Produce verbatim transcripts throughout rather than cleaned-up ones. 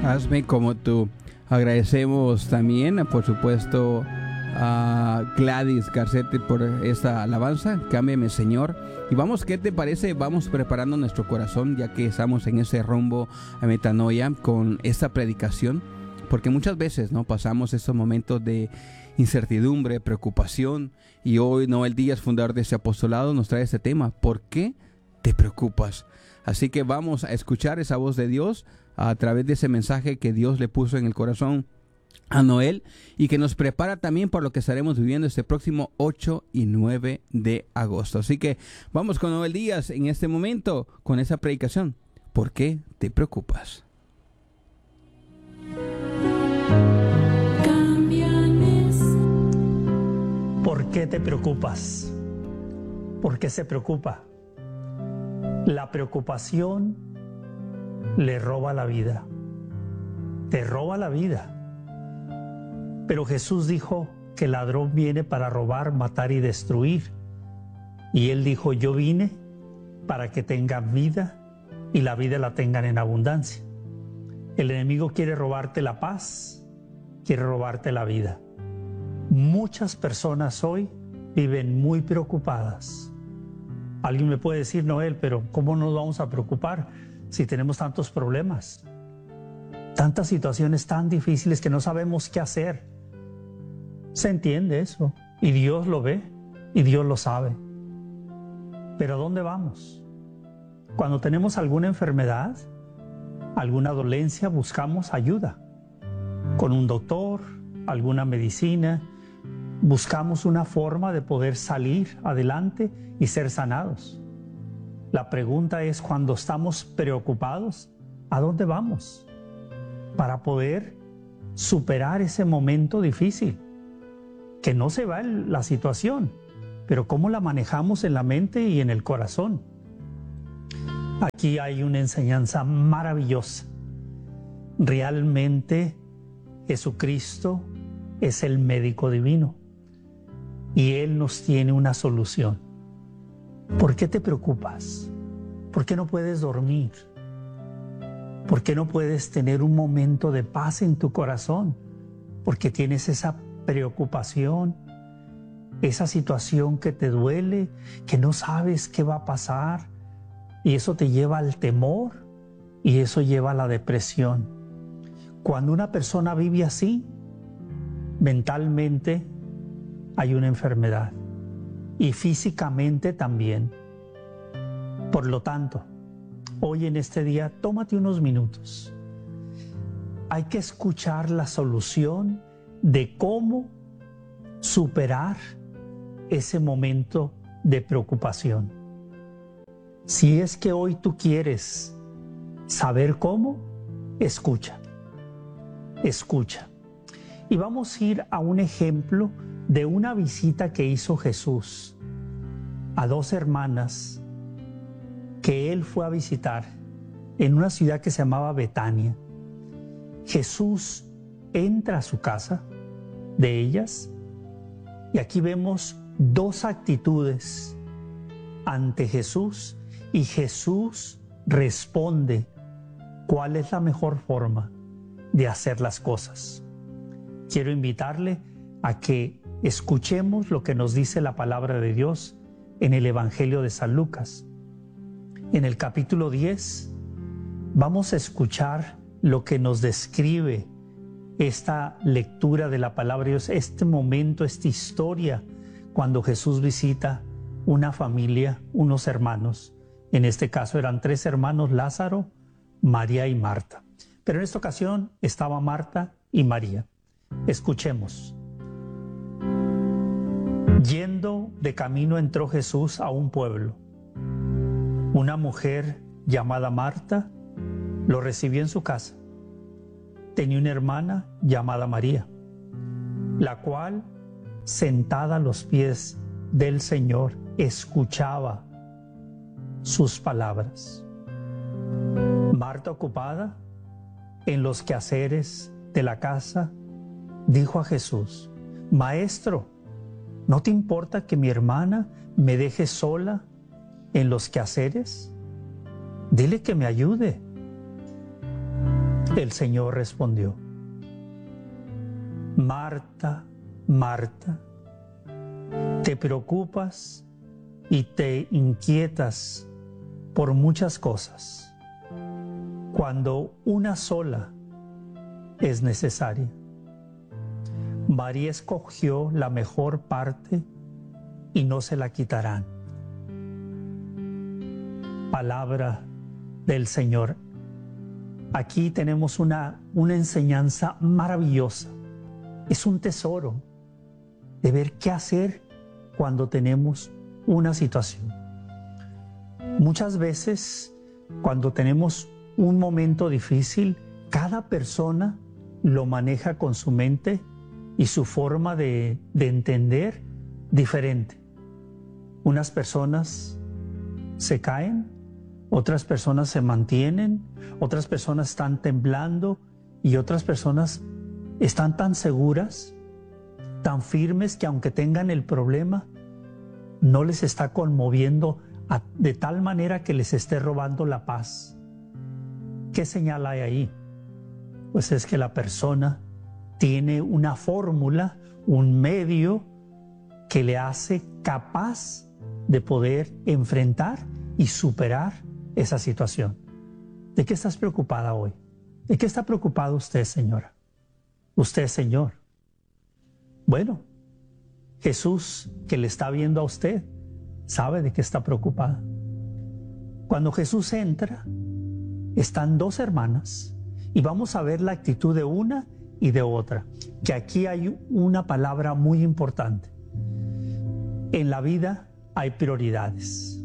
Hazme como tú. Agradecemos también, por supuesto, a Gladys Garcete por esta alabanza. Cámbiame, Señor. Y vamos, ¿qué te parece? Vamos preparando nuestro corazón, ya que estamos en ese rumbo a metanoia con esta predicación, porque muchas veces no pasamos estos momentos de incertidumbre, preocupación, y hoy Noel Díaz, fundador de este apostolado, nos trae este tema: ¿por qué te preocupas? Así que vamos a escuchar esa voz de Dios a través de ese mensaje que Dios le puso en el corazón a Noel, y que nos prepara también por lo que estaremos viviendo este próximo ocho y nueve de agosto. Así que vamos con Noel Díaz en este momento con esa predicación: ¿por qué te preocupas? ¿Por qué te preocupas? ¿Por qué se preocupa? La preocupación le roba la vida. Te roba la vida. Pero Jesús dijo que el ladrón viene para robar, matar y destruir. Y Él dijo: yo vine para que tengan vida y la vida la tengan en abundancia. El enemigo quiere robarte la paz, quiere robarte la vida. Muchas personas hoy viven muy preocupadas. Alguien me puede decir: Noel, pero ¿cómo nos vamos a preocupar si tenemos tantos problemas? Tantas situaciones tan difíciles que no sabemos qué hacer. Se entiende eso, y Dios lo ve, y Dios lo sabe. Pero ¿a dónde vamos? Cuando tenemos alguna enfermedad, alguna dolencia, buscamos ayuda. Con un doctor, alguna medicina, buscamos una forma de poder salir adelante y ser sanados. La pregunta es, cuando estamos preocupados, ¿a dónde vamos? Para poder superar ese momento difícil. Que no se va la situación, pero cómo la manejamos en la mente y en el corazón. Aquí hay una enseñanza maravillosa. Realmente Jesucristo es el médico divino y Él nos tiene una solución. ¿Por qué te preocupas? ¿Por qué no puedes dormir? ¿Por qué no puedes tener un momento de paz en tu corazón? Porque tienes esa preocupación, esa situación que te duele, que no sabes qué va a pasar, y eso te lleva al temor y eso lleva a la depresión. Cuando una persona vive así, mentalmente hay una enfermedad y físicamente también. Por lo tanto, hoy en este día, tómate unos minutos. Hay que escuchar la solución de cómo superar ese momento de preocupación. Si es que hoy tú quieres saber cómo, escucha, escucha. Y vamos a ir a un ejemplo de una visita que hizo Jesús a dos hermanas que Él fue a visitar en una ciudad que se llamaba Betania. Jesús entra a su casa de ellas y aquí vemos dos actitudes ante Jesús, y Jesús responde cuál es la mejor forma de hacer las cosas. Quiero invitarle a que escuchemos lo que nos dice la palabra de Dios en el Evangelio de San Lucas. En el capítulo diez vamos a escuchar lo que nos describe esta lectura de la palabra de Dios, este momento, esta historia, cuando Jesús visita una familia, unos hermanos. En este caso eran tres hermanos: Lázaro, María y Marta. Pero en esta ocasión estaba Marta y María. Escuchemos. Yendo de camino entró Jesús a un pueblo. Una mujer llamada Marta lo recibió en su casa. Tenía una hermana llamada María, la cual, sentada a los pies del Señor, escuchaba sus palabras. Marta, ocupada en los quehaceres de la casa, dijo a Jesús: Maestro, ¿no te importa que mi hermana me deje sola en los quehaceres? Dile que me ayude. El Señor respondió: Marta, Marta, te preocupas y te inquietas por muchas cosas, cuando una sola es necesaria. María escogió la mejor parte y no se la quitarán. Palabra del Señor. Aquí tenemos una, una enseñanza maravillosa. Es un tesoro de ver qué hacer cuando tenemos una situación. Muchas veces, cuando tenemos un momento difícil, cada persona lo maneja con su mente y su forma de, de entender diferente. Unas personas se caen, otras personas se mantienen, otras personas están temblando y otras personas están tan seguras, tan firmes, que aunque tengan el problema, no les está conmoviendo a, de tal manera que les esté robando la paz. ¿Qué señal hay ahí? Pues es que la persona tiene una fórmula, un medio que le hace capaz de poder enfrentar y superar esa situación. ¿De qué estás preocupada hoy? ¿De qué está preocupado usted, señora? Usted, señor. Bueno, Jesús, que le está viendo a usted, sabe de qué está preocupada. Cuando Jesús entra, están dos hermanas y vamos a ver la actitud de una y de otra, que aquí hay una palabra muy importante. En la vida hay prioridades.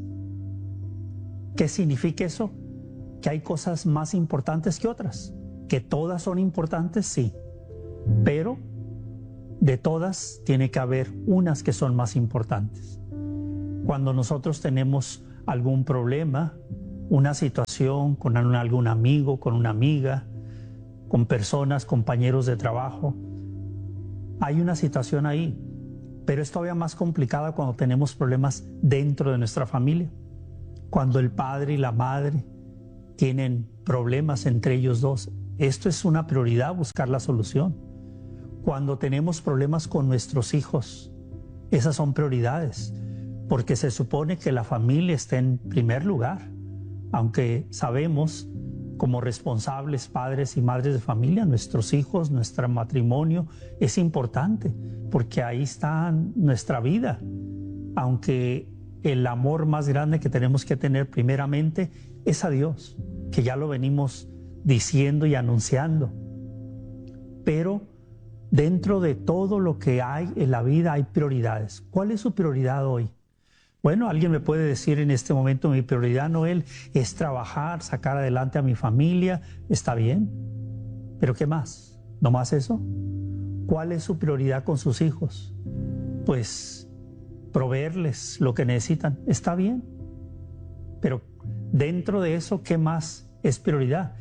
¿Qué significa eso? Que hay cosas más importantes que otras, que todas son importantes, sí, pero de todas tiene que haber unas que son más importantes. Cuando nosotros tenemos algún problema, una situación con algún amigo, con una amiga, con personas, compañeros de trabajo, hay una situación ahí, pero es todavía más complicada cuando tenemos problemas dentro de nuestra familia, cuando el padre y la madre tienen problemas entre ellos dos. Esto es una prioridad, buscar la solución. Cuando tenemos problemas con nuestros hijos, esas son prioridades, porque se supone que la familia está en primer lugar, aunque sabemos como responsables, padres y madres de familia, nuestros hijos, nuestro matrimonio es importante, porque ahí está nuestra vida, aunque el amor más grande que tenemos que tener primeramente es a Dios, que ya lo venimos diciendo y anunciando. Pero dentro de todo lo que hay en la vida hay prioridades. ¿Cuál es su prioridad hoy? Bueno, alguien me puede decir en este momento: mi prioridad, Noel, es trabajar, sacar adelante a mi familia. Está bien, pero ¿qué más? ¿No más eso? ¿Cuál es su prioridad con sus hijos? Pues proveerles lo que necesitan. Está bien, pero dentro de eso, ¿qué más es prioridad?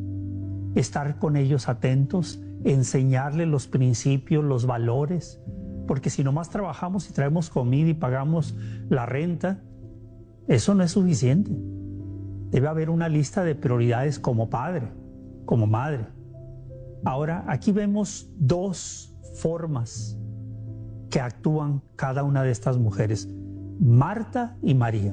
Estar con ellos atentos, enseñarles los principios, los valores, porque si nomás trabajamos y traemos comida y pagamos la renta, eso no es suficiente. Debe haber una lista de prioridades como padre, como madre. Ahora, aquí vemos dos formas que actúan cada una de estas mujeres, Marta y María.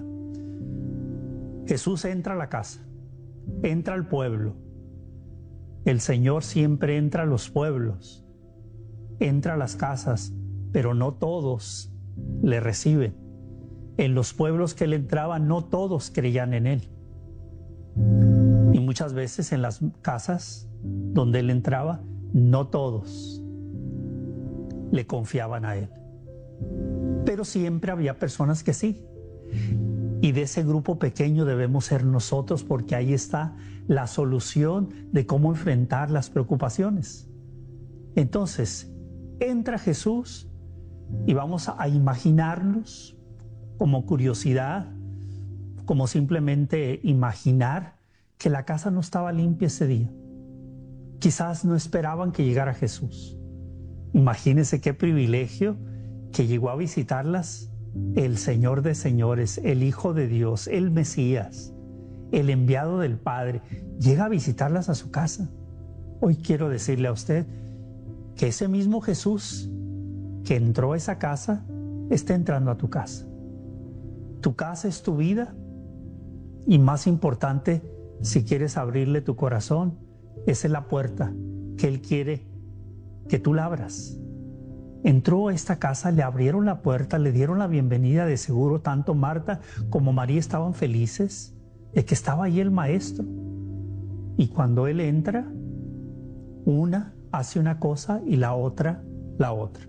Jesús entra a la casa, entra al pueblo. El Señor siempre entra a los pueblos, entra a las casas, pero no todos le reciben. En los pueblos que Él entraba, no todos creían en Él. Y muchas veces en las casas donde Él entraba, no todos le confiaban a Él. Pero siempre había personas que sí. Y de ese grupo pequeño debemos ser nosotros, porque ahí está la solución de cómo enfrentar las preocupaciones. Entonces, entra Jesús y vamos a imaginarnos, como curiosidad, como simplemente imaginar que la casa no estaba limpia ese día. Quizás no esperaban que llegara Jesús. Imagínense qué privilegio que llegó a visitarlas el Señor de señores, el Hijo de Dios, el Mesías, el enviado del Padre. Llega a visitarlas a su casa. Hoy quiero decirle a usted que ese mismo Jesús que entró a esa casa está entrando a tu casa. Tu casa es tu vida y, más importante, si quieres abrirle tu corazón, esa es la puerta que Él quiere que tú la abras. Entró a esta casa, le abrieron la puerta, le dieron la bienvenida. De seguro tanto Marta como María estaban felices de que estaba ahí el Maestro. Y cuando Él entra, una hace una cosa y la otra la otra.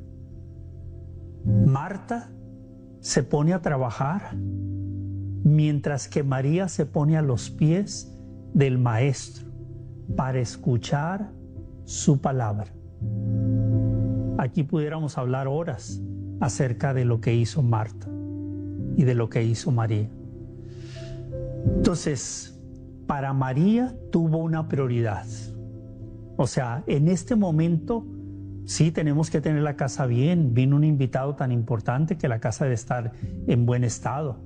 Marta se pone a trabajar, mientras que María se pone a los pies del Maestro para escuchar su palabra. Aquí pudiéramos hablar horas acerca de lo que hizo Marta y de lo que hizo María. Entonces, para María tuvo una prioridad. O sea, en este momento sí tenemos que tener la casa bien. Vino un invitado tan importante que la casa debe estar en buen estado.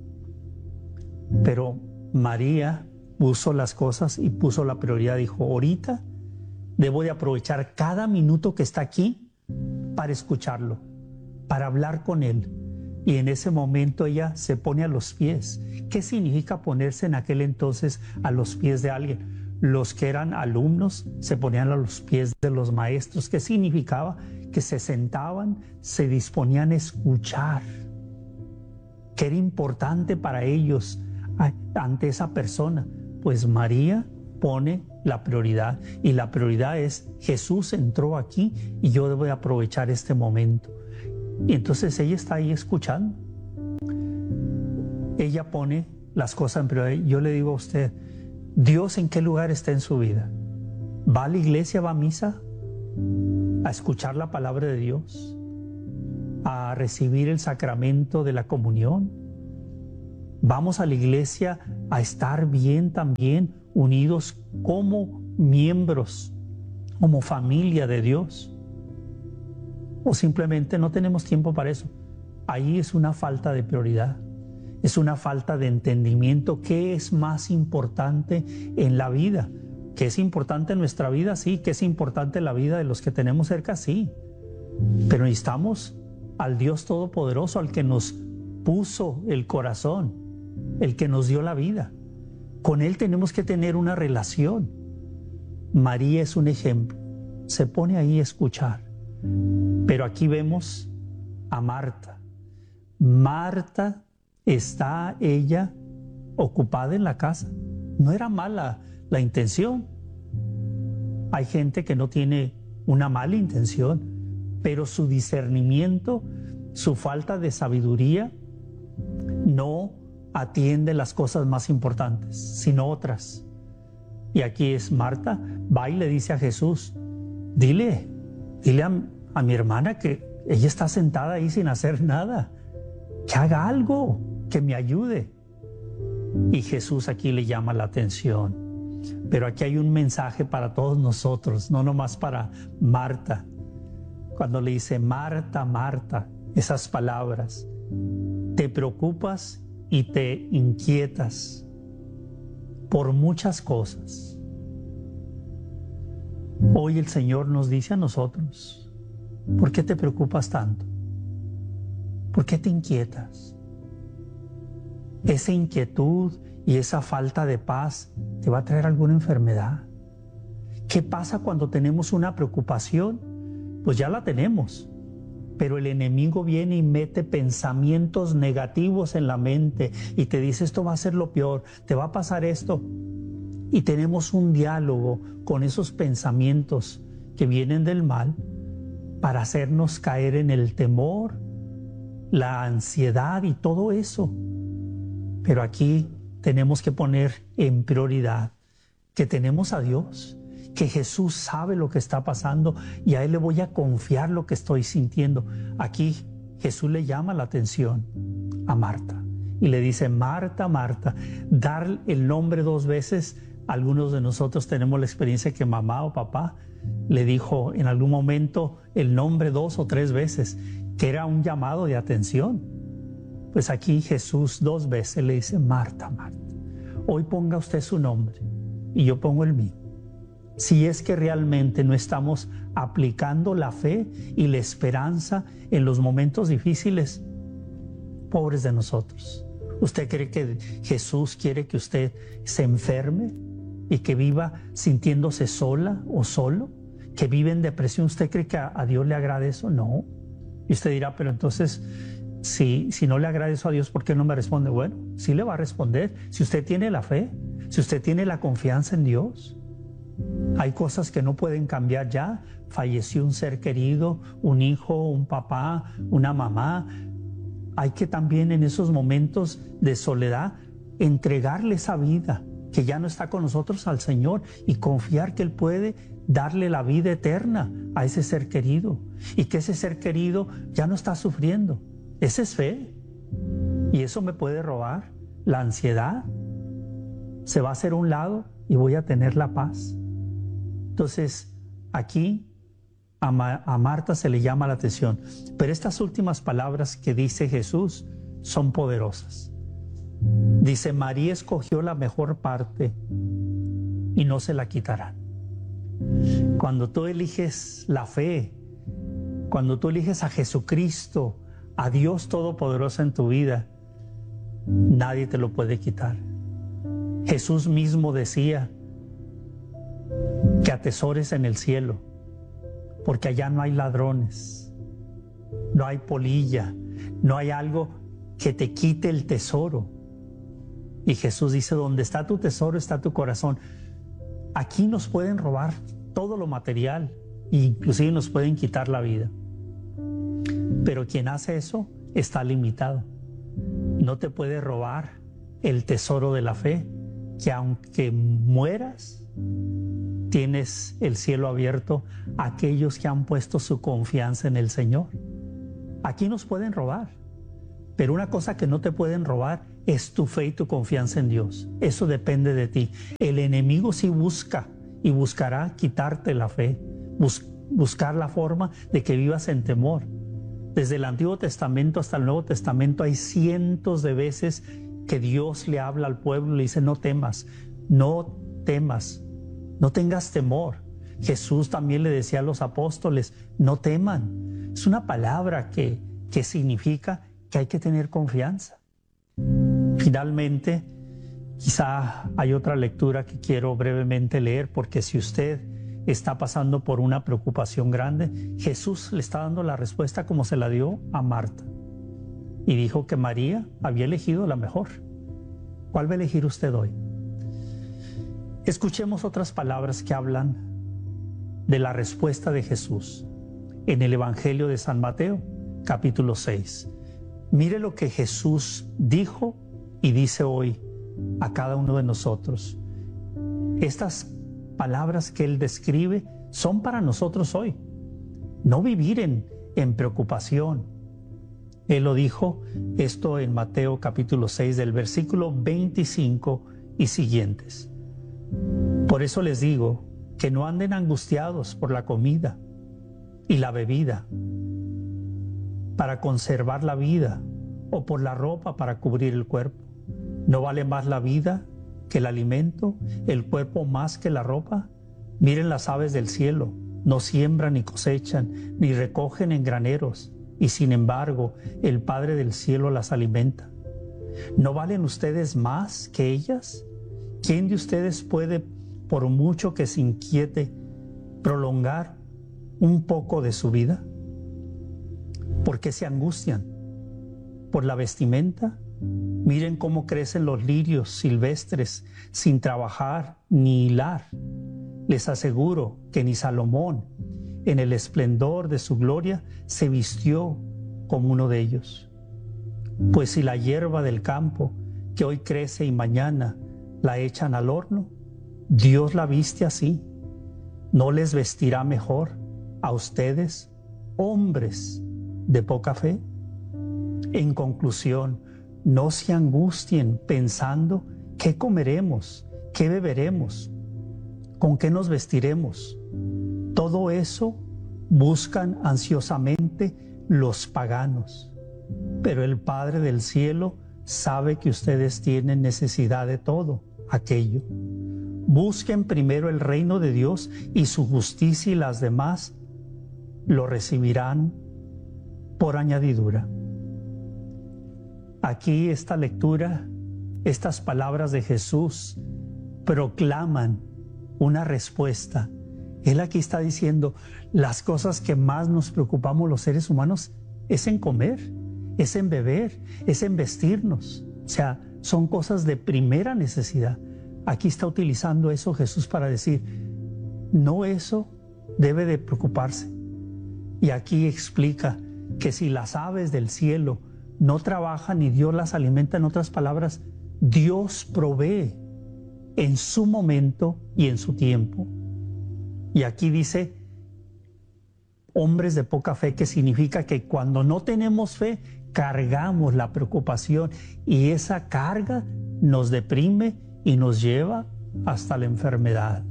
Pero María puso las cosas y puso la prioridad. Dijo, ahorita debo de aprovechar cada minuto que está aquí para escucharlo, para hablar con Él. Y en ese momento ella se pone a los pies. ¿Qué significa ponerse en aquel entonces a los pies de alguien? Los que eran alumnos se ponían a los pies de los maestros. ¿Qué significaba? Que se sentaban, se disponían a escuchar. ¿Qué era importante para ellos ante esa persona? Pues María pone la prioridad, y la prioridad es: Jesús entró aquí y yo debo de aprovechar este momento. Y entonces ella está ahí escuchando. Ella pone las cosas en prioridad. Yo le digo a usted, ¿Dios en qué lugar está en su vida? ¿Va a la iglesia, va a misa? ¿A escuchar la palabra de Dios? ¿A recibir el sacramento de la comunión? ¿Vamos a la iglesia a estar bien también, unidos como miembros, como familia de Dios? ¿O simplemente no tenemos tiempo para eso? Ahí es una falta de prioridad. Es una falta de entendimiento. ¿Qué es más importante en la vida? ¿Qué es importante en nuestra vida? Sí. ¿Qué es importante en la vida de los que tenemos cerca? Sí. Pero necesitamos al Dios Todopoderoso, al que nos puso el corazón, el que nos dio la vida. Con Él tenemos que tener una relación. María es un ejemplo. Se pone ahí a escuchar. Pero aquí vemos a Marta. Marta está ella ocupada en la casa. No era mala la intención. Hay gente que no tiene una mala intención, pero su discernimiento, su falta de sabiduría, no atiende las cosas más importantes, sino otras. Y aquí es Marta, va y le dice a Jesús, dile, dile a, a mi hermana que ella está sentada ahí sin hacer nada, que haga algo, que me ayude. Y Jesús aquí le llama la atención. Pero aquí hay un mensaje para todos nosotros, no nomás para Marta. Cuando le dice, Marta, Marta, esas palabras, te preocupas y te inquietas por muchas cosas. Hoy el Señor nos dice a nosotros, ¿por qué te preocupas tanto? ¿Por qué te inquietas? Esa inquietud y esa falta de paz te va a traer alguna enfermedad. ¿Qué pasa cuando tenemos una preocupación? Pues ya la tenemos, pero el enemigo viene y mete pensamientos negativos en la mente y te dice, esto va a ser lo peor, te va a pasar esto. Y tenemos un diálogo con esos pensamientos que vienen del mal para hacernos caer en el temor, la ansiedad y todo eso. Pero aquí tenemos que poner en prioridad que tenemos a Dios, que Jesús sabe lo que está pasando y a Él le voy a confiar lo que estoy sintiendo. Aquí Jesús le llama la atención a Marta y le dice, Marta, Marta. Dar el nombre dos veces, algunos de nosotros tenemos la experiencia que mamá o papá le dijo en algún momento el nombre dos o tres veces, que era un llamado de atención. Pues aquí Jesús dos veces le dice, Marta, Marta, hoy ponga usted su nombre y yo pongo el mío. si es que realmente no estamos aplicando la fe y la esperanza en los momentos difíciles. Pobres de nosotros. ¿Usted cree que Jesús quiere que usted se enferme y que viva sintiéndose sola o solo? ¿Que vive en depresión? ¿Usted cree que a, a Dios le agrada eso? No. Y usted dirá, pero entonces, si, si no le agrada eso a Dios, ¿por qué no me responde? Bueno, sí le va a responder. Si usted tiene la fe, si usted tiene la confianza en Dios. Hay cosas que no pueden cambiar ya. Falleció un ser querido, un hijo, un papá, una mamá. Hay que también en esos momentos de soledad entregarle esa vida que ya no está con nosotros al Señor y confiar que Él puede darle la vida eterna a ese ser querido y que ese ser querido ya no está sufriendo. Esa es fe. Y eso me puede robar la ansiedad. Se va a hacer a un lado y voy a tener la paz. Entonces, aquí a, Ma- a Marta se le llama la atención. Pero estas últimas palabras que dice Jesús son poderosas. Dice, María escogió la mejor parte y no se la quitarán. Cuando tú eliges la fe, cuando tú eliges a Jesucristo, a Dios Todopoderoso en tu vida, nadie te lo puede quitar. Jesús mismo decía que atesores en el cielo, porque allá no hay ladrones, no hay polilla, no hay algo que te quite el tesoro. Y Jesús dice, donde está tu tesoro está tu corazón. Aquí nos pueden robar todo lo material e inclusive nos pueden quitar la vida. Pero quien hace eso está limitado. No te puede robar el tesoro de la fe, que aunque mueras, tienes el cielo abierto a aquellos que han puesto su confianza en el Señor. Aquí nos pueden robar, pero una cosa que no te pueden robar es tu fe y tu confianza en Dios. Eso depende de ti. El enemigo sí busca y buscará quitarte la fe, bus- buscar la forma de que vivas en temor. Desde el Antiguo Testamento hasta el Nuevo Testamento hay cientos de veces que Dios le habla al pueblo y le dice, no temas, no temas, no tengas temor. Jesús también le decía a los apóstoles, no teman. Es una palabra que, que significa que hay que tener confianza. Finalmente, quizá hay otra lectura que quiero brevemente leer, porque si usted está pasando por una preocupación grande, Jesús le está dando la respuesta como se la dio a Marta. Y dijo que María había elegido la mejor. ¿Cuál va a elegir usted hoy? Escuchemos otras palabras que hablan de la respuesta de Jesús en el Evangelio de San Mateo, capítulo seis. Mire lo que Jesús dijo y dice hoy a cada uno de nosotros. Estas palabras que Él describe son para nosotros hoy. No vivir en, en preocupación. Él lo dijo esto en Mateo capítulo seis del versículo veinticinco y siguientes. Por eso les digo que no anden angustiados por la comida y la bebida para conservar la vida, o por la ropa para cubrir el cuerpo. ¿No vale más la vida que el alimento, el cuerpo más que la ropa? Miren las aves del cielo, no siembran ni cosechan, ni recogen en graneros, y sin embargo el Padre del cielo las alimenta. ¿No valen ustedes más que ellas? ¿Quién de ustedes puede, por mucho que se inquiete, prolongar un poco de su vida? ¿Por qué se angustian? ¿Por la vestimenta? Miren cómo crecen los lirios silvestres sin trabajar ni hilar. Les aseguro que ni Salomón, en el esplendor de su gloria, se vistió como uno de ellos. Pues si la hierba del campo, que hoy crece y mañana la echan al horno, Dios la viste así, ¿no les vestirá mejor a ustedes, hombres de poca fe? En conclusión, no se angustien pensando qué comeremos, qué beberemos, con qué nos vestiremos. Todo eso buscan ansiosamente los paganos, pero el Padre del cielo sabe que ustedes tienen necesidad de todo aquello. Busquen primero el reino de Dios y su justicia, y las demás lo recibirán por añadidura. Aquí esta lectura, estas palabras de Jesús proclaman una respuesta. Él aquí está diciendo, las cosas que más nos preocupamos los seres humanos es en comer, es en beber, es en vestirnos. O sea, son cosas de primera necesidad. Aquí está utilizando eso Jesús para decir, no eso debe de preocuparse. Y aquí explica que si las aves del cielo no trabajan y Dios las alimenta, en otras palabras, Dios provee en su momento y en su tiempo. Y aquí dice, hombres de poca fe, que significa que cuando no tenemos fe, cargamos la preocupación y esa carga nos deprime y nos lleva hasta la enfermedad.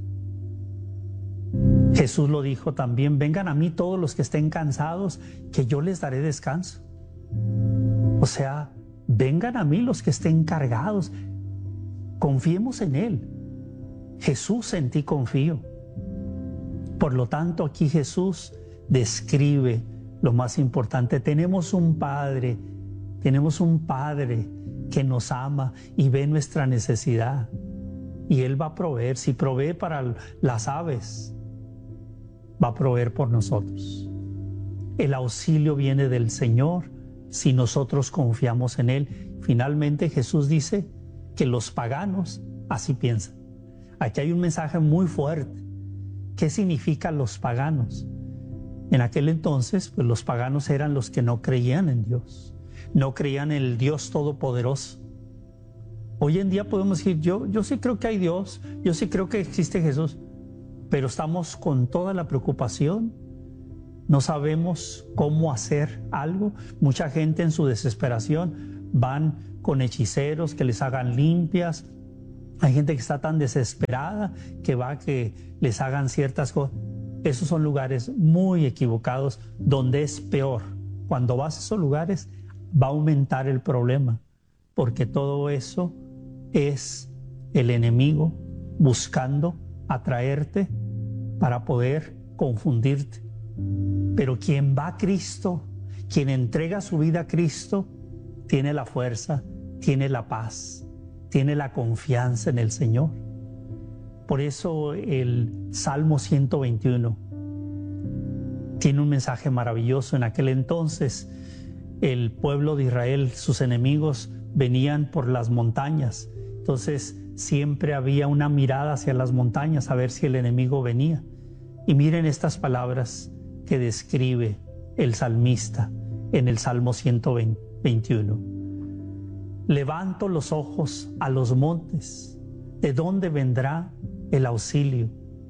Jesús lo dijo también, vengan a mí todos los que estén cansados, que yo les daré descanso. O sea, vengan a mí los que estén cargados, confiemos en Él. Jesús, en ti confío. Por lo tanto, aquí Jesús describe lo más importante. Tenemos un Padre, tenemos un Padre que nos ama y ve nuestra necesidad. Y Él va a proveer. Si provee para las aves, va a proveer por nosotros. El auxilio viene del Señor si nosotros confiamos en Él. Finalmente Jesús dice que los paganos así piensan. Aquí hay un mensaje muy fuerte. ¿Qué significa los paganos? En aquel entonces, pues los paganos eran los que no creían en Dios, no creían en el Dios Todopoderoso. Hoy en día podemos decir, yo, yo sí creo que hay Dios, yo sí creo que existe Jesús, pero estamos con toda la preocupación, no sabemos cómo hacer algo. Mucha gente en su desesperación van con hechiceros que les hagan limpias. Hay gente que está tan desesperada que va a que les hagan ciertas cosas. Esos son lugares muy equivocados donde es peor. Cuando vas a esos lugares va a aumentar el problema, porque todo eso es el enemigo buscando atraerte para poder confundirte. Pero quien va a Cristo, quien entrega su vida a Cristo, tiene la fuerza, tiene la paz, tiene la confianza en el Señor. Por eso el Salmo ciento veintiuno tiene un mensaje maravilloso. En aquel entonces el pueblo de Israel, sus enemigos venían por las montañas. Entonces siempre había una mirada hacia las montañas a ver si el enemigo venía. Y miren estas palabras que describe el salmista en el Salmo ciento veintiuno. Levanto los ojos a los montes. ¿De dónde vendrá el auxilio?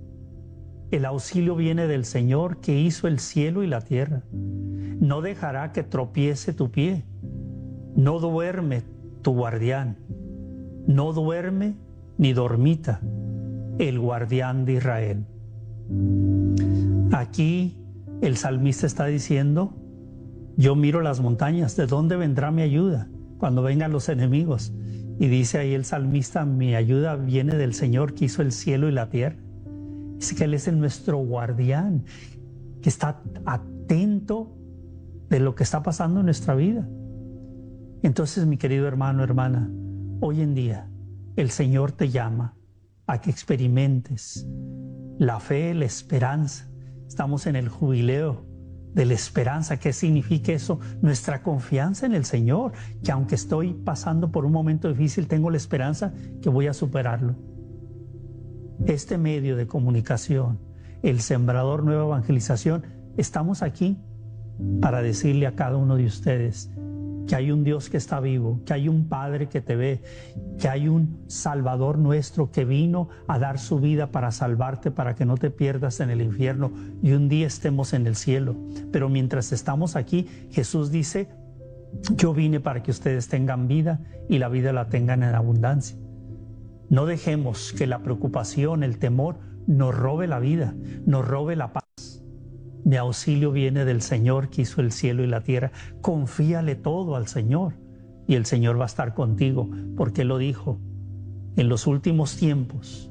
El auxilio viene del Señor que hizo el cielo y la tierra. No dejará que tropiece tu pie. No duerme tu guardián. No duerme ni dormita el guardián de Israel. Aquí el salmista está diciendo, yo miro las montañas, ¿de dónde vendrá mi ayuda cuando vengan los enemigos? Y dice ahí el salmista, mi ayuda viene del Señor que hizo el cielo y la tierra. Dice que Él es el nuestro guardián, que está atento de lo que está pasando en nuestra vida. Entonces, mi querido hermano, hermana, hoy en día el Señor te llama a que experimentes la fe, la esperanza. Estamos en el jubileo de la esperanza. ¿Qué significa eso? Nuestra confianza en el Señor, que aunque estoy pasando por un momento difícil, tengo la esperanza que voy a superarlo. Este medio de comunicación, el Sembrador Nueva Evangelización, estamos aquí para decirle a cada uno de ustedes que hay un Dios que está vivo, que hay un Padre que te ve, que hay un Salvador nuestro que vino a dar su vida para salvarte, para que no te pierdas en el infierno y un día estemos en el cielo. Pero mientras estamos aquí, Jesús dice, yo vine para que ustedes tengan vida y la vida la tengan en abundancia. No dejemos que la preocupación, el temor nos robe la vida, nos robe la paz. Mi auxilio viene del Señor que hizo el cielo y la tierra. Confíale todo al Señor y el Señor va a estar contigo, porque Él lo dijo. En los últimos tiempos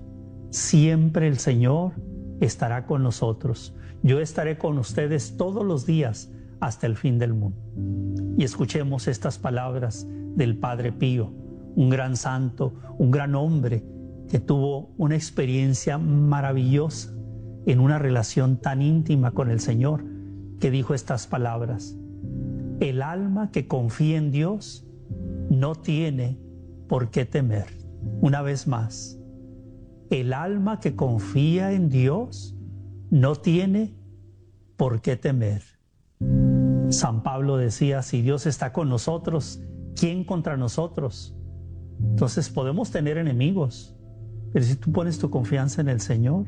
siempre el Señor estará con nosotros. Yo estaré con ustedes todos los días hasta el fin del mundo. Y escuchemos estas palabras del Padre Pío, un gran santo, un gran hombre que tuvo una experiencia maravillosa en una relación tan íntima con el Señor, que dijo estas palabras: el alma que confía en Dios no tiene por qué temer. Una vez más, el alma que confía en Dios no tiene por qué temer. San Pablo decía, si Dios está con nosotros, ¿quién contra nosotros? Entonces podemos tener enemigos, pero si tú pones tu confianza en el Señor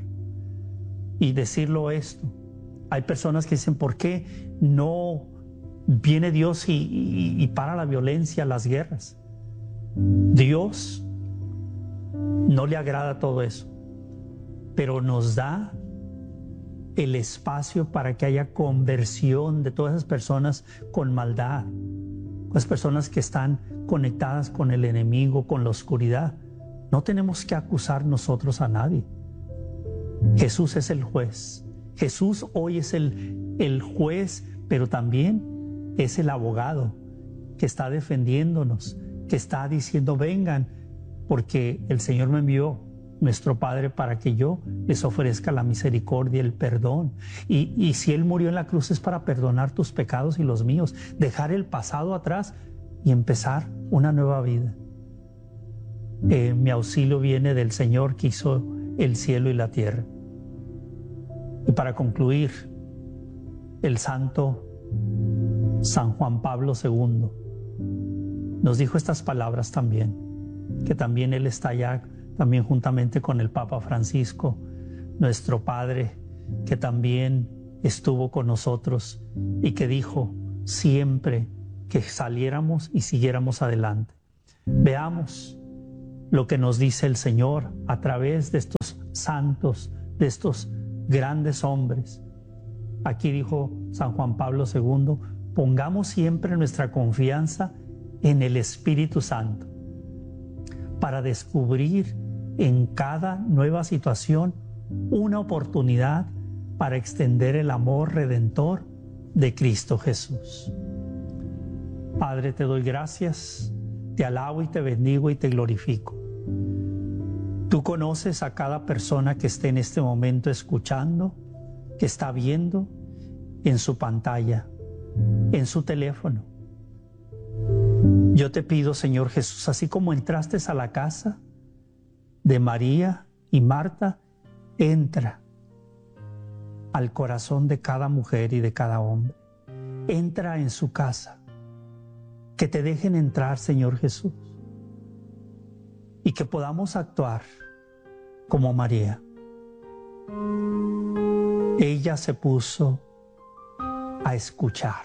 y decirlo esto, hay personas que dicen, ¿por qué no viene Dios y, y, y para la violencia, las guerras? Dios no le agrada todo eso, pero nos da el espacio para que haya conversión de todas esas personas con maldad, las personas que están conectadas con el enemigo, con la oscuridad. No tenemos que acusar nosotros a nadie. Jesús es el juez. Jesús hoy es el, el juez, pero también es el abogado que está defendiéndonos, que está diciendo, vengan, porque el Señor me envió, nuestro Padre, para que yo les ofrezca la misericordia, el perdón. Y, y si Él murió en la cruz es para perdonar tus pecados y los míos, dejar el pasado atrás y empezar una nueva vida. Eh, mi auxilio viene del Señor que hizo el cielo y la tierra. Y para concluir, el santo San Juan Pablo segundo nos dijo estas palabras también, que también él está allá, también juntamente con el Papa Francisco, nuestro Padre, que también estuvo con nosotros y que dijo siempre que saliéramos y siguiéramos adelante. Veamos lo que nos dice el Señor a través de estos santos, de estos grandes hombres. Aquí dijo San Juan Pablo segundo, pongamos siempre nuestra confianza en el Espíritu Santo para descubrir en cada nueva situación una oportunidad para extender el amor redentor de Cristo Jesús. Padre, te doy gracias, te alabo y te bendigo y te glorifico. Tú conoces a cada persona que esté en este momento escuchando, que está viendo en su pantalla, en su teléfono. Yo te pido, Señor Jesús, así como entraste a la casa de María y Marta, entra al corazón de cada mujer y de cada hombre. Entra en su casa. Que te dejen entrar, Señor Jesús. Y que podamos actuar como María. Ella se puso a escuchar.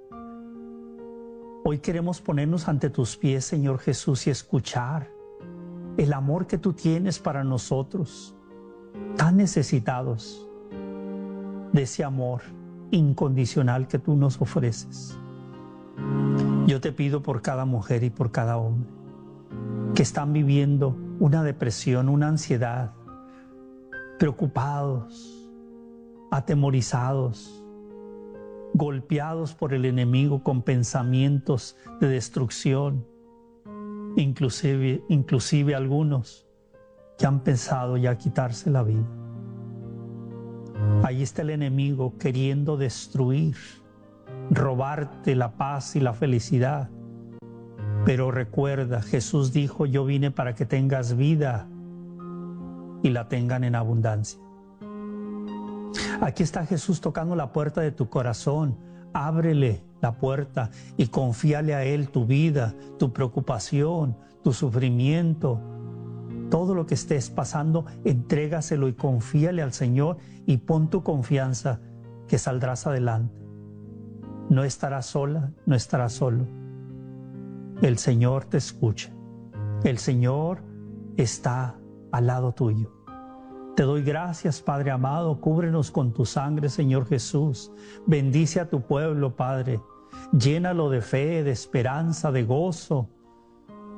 Hoy queremos ponernos ante tus pies, Señor Jesús, y escuchar el amor que tú tienes para nosotros, tan necesitados de ese amor incondicional que tú nos ofreces. Yo te pido por cada mujer y por cada hombre que están viviendo una depresión, una ansiedad, preocupados, atemorizados, golpeados por el enemigo con pensamientos de destrucción, inclusive, inclusive algunos que han pensado ya quitarse la vida. Ahí está el enemigo queriendo destruir, robarte la paz y la felicidad. Pero recuerda, Jesús dijo, yo vine para que tengas vida y la tengan en abundancia. Aquí está Jesús tocando la puerta de tu corazón. Ábrele la puerta y confíale a Él tu vida, tu preocupación, tu sufrimiento. Todo lo que estés pasando, entrégaselo y confíale al Señor y pon tu confianza que saldrás adelante. No estarás sola, no estarás solo. El Señor te escucha. El Señor está al lado tuyo. Te doy gracias, Padre amado. Cúbrenos con tu sangre, Señor Jesús. Bendice a tu pueblo, Padre. Llénalo de fe, de esperanza, de gozo.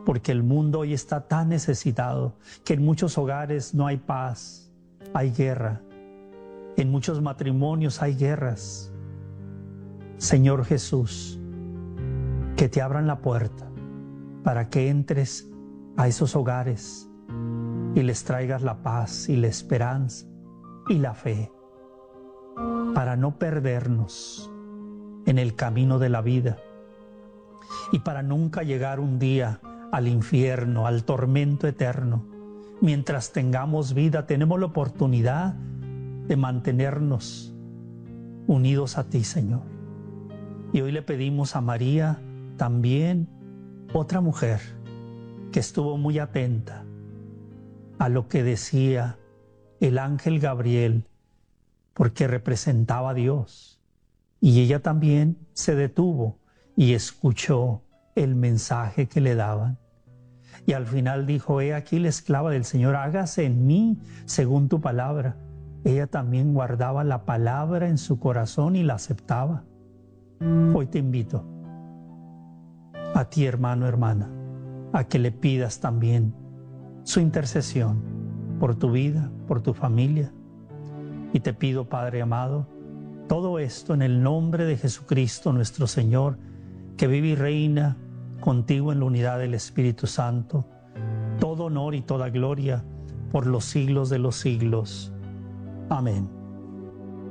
porque el mundo hoy está tan necesitado que en muchos hogares no hay paz, hay guerra. En muchos matrimonios hay guerras. Señor Jesús, que te abran la puerta para que entres a esos hogares y les traigas la paz y la esperanza y la fe, para no perdernos en el camino de la vida y para nunca llegar un día al infierno, al tormento eterno. Mientras tengamos vida, tenemos la oportunidad de mantenernos unidos a ti, Señor. Y hoy le pedimos a María también, otra mujer que estuvo muy atenta a lo que decía el ángel Gabriel, porque representaba a Dios. Y ella también se detuvo y escuchó el mensaje que le daban. Y al final dijo: he aquí la esclava del Señor, hágase en mí según tu palabra. Ella también guardaba la palabra en su corazón y la aceptaba. Hoy te invito a ti, hermano, hermana, a que le pidas también su intercesión por tu vida, por tu familia. Y te pido, Padre amado, todo esto en el nombre de Jesucristo nuestro Señor, que vive y reina contigo en la unidad del Espíritu Santo, todo honor y toda gloria por los siglos de los siglos. Amén.